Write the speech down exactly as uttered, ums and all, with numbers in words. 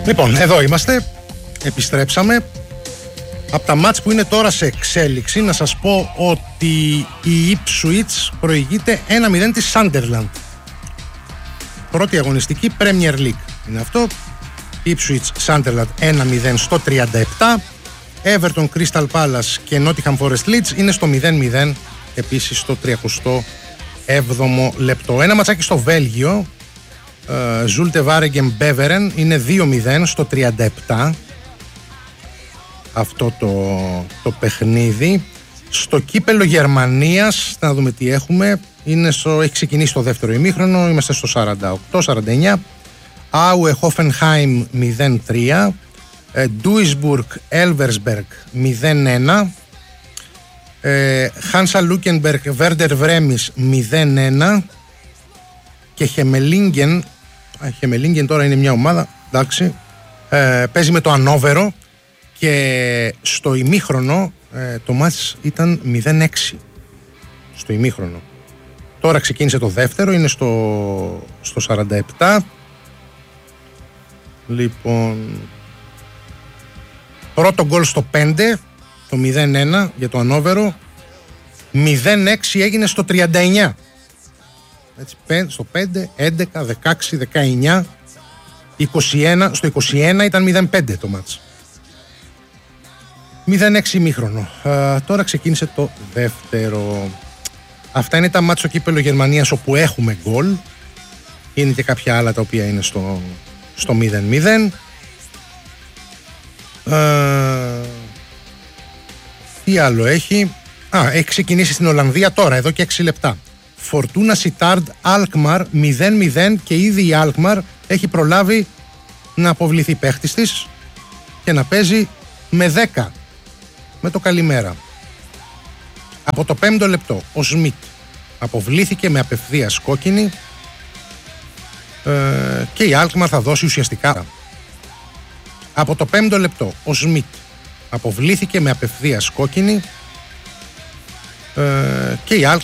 Λοιπόν, εδώ είμαστε. Επιστρέψαμε. Από τα μάτς που είναι τώρα σε εξέλιξη, να σας πω ότι η Ipswich προηγείται ένα μηδέν της Sunderland. Πρώτη αγωνιστική Premier League είναι αυτό. Ipswich Sunderland ένα μηδέν στο τριάντα επτά. Everton Crystal Palace και Nottingham Forest Leeds είναι στο μηδέν μηδέν επίσης στο τριάντα έβδομο λεπτό. Ένα ματσάκι στο Βέλγιο, Ζούλτε Βάρεγκεν Μπέβερεν, είναι δύο μηδέν στο τριάντα επτά αυτό το, το παιχνίδι. Στο κύπελο Γερμανίας, να δούμε τι έχουμε, είναι στο, έχει ξεκινήσει το δεύτερο ημίχρονο, είμαστε στο σαράντα οκτώ σαράντα εννιά. Άουε Χόφενχάιμ μηδέν τρία, Ντούισμπουργκ Έλβερσμπεργκ μηδέν ένα, Χάνσα Λούκενμπεργκ Βέρντερ Βρέμις μηδέν ένα και Χεμελίνγκεν. Χεμελίνγκεν τώρα είναι μια ομάδα, εντάξει, ε, παίζει με το Ανόβερο και στο ημίχρονο ε, το μάτς ήταν μηδέν έξι στο ημίχρονο. Τώρα ξεκίνησε το δεύτερο, είναι στο, στο σαράντα επτά. Λοιπόν, πρώτο γκολ στο πέντε, το μηδέν ένα για το Ανόβερο. μηδέν έξι έγινε στο τριάντα εννιά. Έτσι, στο πέντε, έντεκα, δεκαέξι, δεκαεννιά, είκοσι ένα. Στο είκοσι ένα ήταν μηδέν πέντε το μάτς. μηδέν έξι ημίχρονο. Uh, τώρα ξεκίνησε το δεύτερο. Αυτά είναι τα μάτς στο κύπελο Γερμανίας όπου έχουμε γκολ. Είναι και κάποια άλλα τα οποία είναι στο, στο μηδέν μηδέν. Uh, τι άλλο έχει? Α, έχει ξεκινήσει στην Ολλανδία τώρα, εδώ και έξι λεπτά. Φορτούνα Σιτάρντ Αλκμαρ μηδέν μηδέν και ήδη η Αλκμαρ έχει προλάβει να αποβληθεί παίχτης της και να παίζει με δέκα, με το καλημέρα. Από το πέμπτο λεπτό ο Σμιτ αποβλήθηκε με απευθείας κόκκινη ε, και η Αλκμαρ θα δώσει ουσιαστικά. Από το πέμπτο λεπτό ο Σμιτ αποβλήθηκε με απευθείας κόκκινη ε, και η Αλκμαρ